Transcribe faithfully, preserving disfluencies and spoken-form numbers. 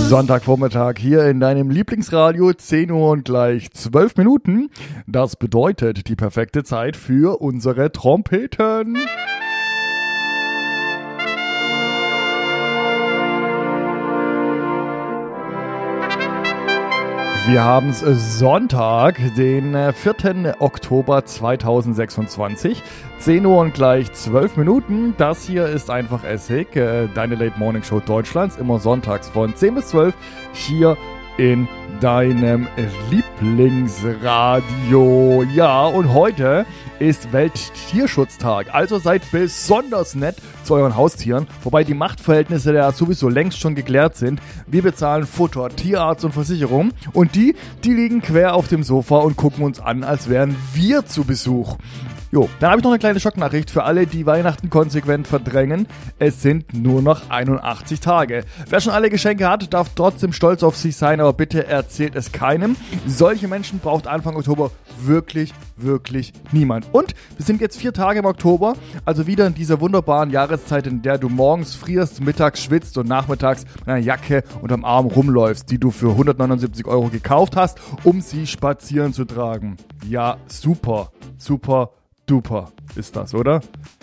Sonntagvormittag hier in deinem Lieblingsradio, zehn Uhr und gleich zwölf Minuten. Das bedeutet die perfekte Zeit für unsere Trompeten. Wir haben es Sonntag, den vierten Oktober zweitausendsechsundzwanzig, zehn Uhr und gleich zwölf Minuten. Das hier ist einfach Essig, deine Late Morning Show Deutschlands, immer sonntags von zehn bis zwölf hier in deinem Lieblingsradio. Ja, und heute ist Welttierschutztag, also seid besonders nett zu euren Haustieren, wobei die Machtverhältnisse ja sowieso längst schon geklärt sind. Wir bezahlen Futter, Tierarzt und Versicherung und die, die liegen quer auf dem Sofa und gucken uns an, als wären wir zu Besuch. Jo, dann habe ich noch eine kleine Schocknachricht für alle, die Weihnachten konsequent verdrängen. Es sind nur noch einundachtzig Tage. Wer schon alle Geschenke hat, darf trotzdem stolz auf sich sein, aber bitte erzählt es keinem. Solche Menschen braucht Anfang Oktober wirklich, wirklich niemand. Und wir sind jetzt vier Tage im Oktober, also wieder in dieser wunderbaren Jahreszeit, in der du morgens frierst, mittags schwitzt und nachmittags mit einer Jacke unterm Arm rumläufst, die du für hundertneunundsiebzig Euro gekauft hast, um sie spazieren zu tragen. Ja, super, super. Duper ist das, oder?